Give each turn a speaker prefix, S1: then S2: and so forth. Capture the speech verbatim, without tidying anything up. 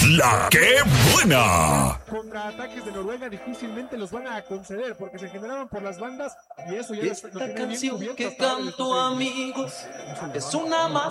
S1: La que buena.
S2: Contraataques de Noruega difícilmente los van a conceder porque se generaban por las bandas y eso ya
S3: Esta canción que canto, amigos, es una más